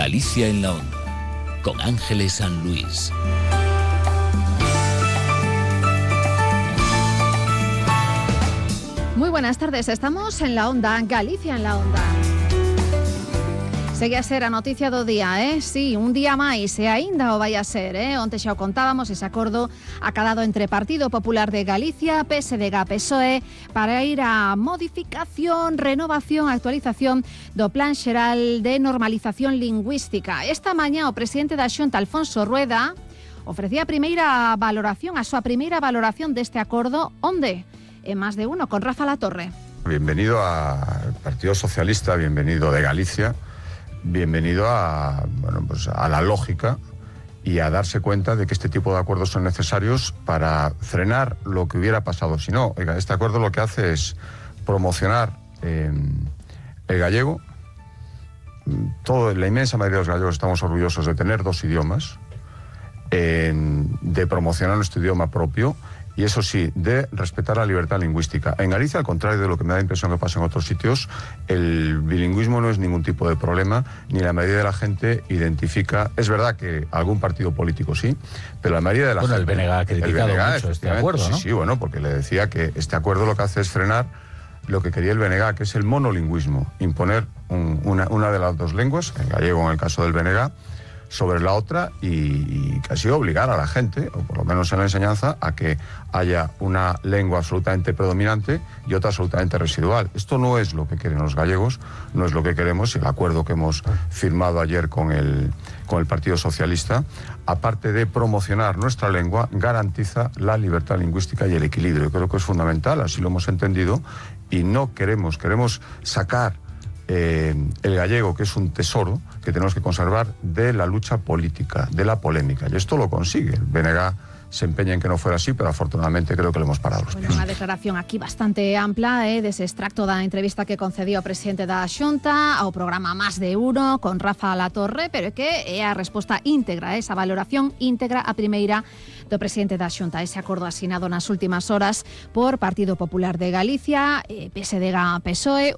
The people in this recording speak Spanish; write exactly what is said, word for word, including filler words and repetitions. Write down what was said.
Galicia en la Onda, con Ángeles San Luis. Muy buenas tardes, estamos en la Onda, Galicia en la Onda. Segue a ser a noticia do día, eh? Sí, un día máis, e aínda o vai a ser, eh? Onte xa o contábamos ese acordo acadado entre Partido Popular de Galicia, P S D G, P S O E, para ir a modificación, renovación, actualización do Plan Xeral de Normalización Lingüística. Esta mañá o presidente da Xunta, Alfonso Rueda, ofrecía a primeira valoración, a súa primeira valoración deste acordo, onde? En Más de Uno, con Rafa Latorre. Bienvenido al Partido Socialista, bienvenido de Galicia. Bienvenido a, bueno, pues a la lógica y a darse cuenta de que este tipo de acuerdos son necesarios para frenar lo que hubiera pasado. Si no, oiga, este acuerdo lo que hace es promocionar eh, el gallego. Todo, la inmensa mayoría de los gallegos estamos orgullosos de tener dos idiomas, eh, de promocionar nuestro idioma propio. Y eso sí, de respetar la libertad lingüística. En Galicia, al contrario de lo que me da la impresión que pasa en otros sitios, el bilingüismo no es ningún tipo de problema, ni la mayoría de la gente identifica... Es verdad que algún partido político sí, pero la mayoría de la bueno, gente... Bueno, el B N G ha criticado el B N G, mucho este acuerdo, ¿no? Sí, sí, bueno, porque le decía que este acuerdo lo que hace es frenar lo que quería el B N G, que es el monolingüismo, imponer un, una, una de las dos lenguas, el gallego en el caso del B N G, sobre la otra y, y casi obligar a la gente, o por lo menos en la enseñanza, a que haya una lengua absolutamente predominante y otra absolutamente residual. Esto no es lo que quieren los gallegos, no es lo que queremos. El acuerdo que hemos firmado ayer con el, con el Partido Socialista, aparte de promocionar nuestra lengua, garantiza la libertad lingüística y el equilibrio. Yo creo que es fundamental, así lo hemos entendido, y no queremos, queremos sacar Eh, el gallego, que es un tesoro que tenemos que conservar, de la lucha política, de la polémica. Y esto lo consigue. El B N G se empeña en que no fuera así, pero afortunadamente creo que lo hemos parado los pies. Bueno, unha declaración aquí bastante ampla, eh, dese extracto da entrevista que concedió o presidente da Xunta ao programa Más de Uno con Rafa Latorre, pero é que é a resposta íntegra, esa valoración íntegra a primeira do presidente da Xunta. Ese acordo asinado nas últimas horas por Partido Popular de Galicia, eh, P S D G, P S O E,